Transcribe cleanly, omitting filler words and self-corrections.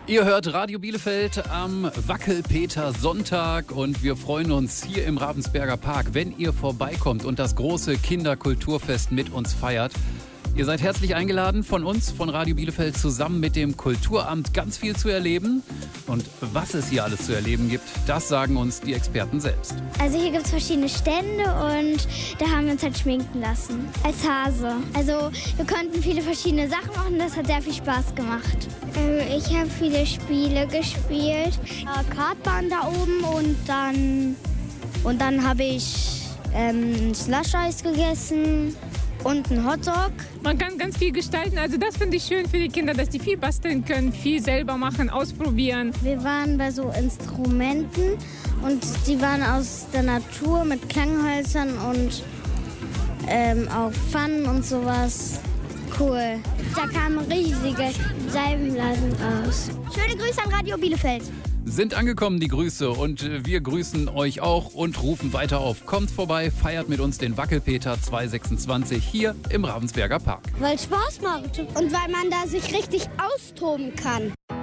Ihr hört Radio Bielefeld am Wackelpeter Sonntag und wir freuen uns hier im Ravensberger Park, wenn ihr vorbeikommt und das große Kinderkulturfest mit uns feiert. Ihr seid herzlich eingeladen von uns, von Radio Bielefeld, zusammen mit dem Kulturamt ganz viel zu erleben. Und was es hier alles zu erleben gibt, das sagen uns die Experten selbst. Also hier gibt es verschiedene Stände und da haben wir uns halt schminken lassen. Als Hase. Also wir konnten viele verschiedene Sachen machen, das hat sehr viel Spaß gemacht. Ich habe viele Spiele gespielt. Kartbahn da oben und dann habe ich Slush-Eis gegessen. Und ein Hotdog. Man kann ganz viel gestalten, also das finde ich schön für die Kinder, dass die viel basteln können, viel selber machen, ausprobieren. Wir waren bei so Instrumenten und die waren aus der Natur mit Klanghölzern und auch Pfannen und sowas. Cool. Da kamen riesige Seifenblasen raus. Schöne Grüße an Radio Bielefeld. Sind angekommen, die Grüße, und wir grüßen euch auch und rufen weiter auf. Kommt vorbei, feiert mit uns den Wackelpeter 226 hier im Ravensberger Park. Weil es Spaß macht und weil man da sich richtig austoben kann.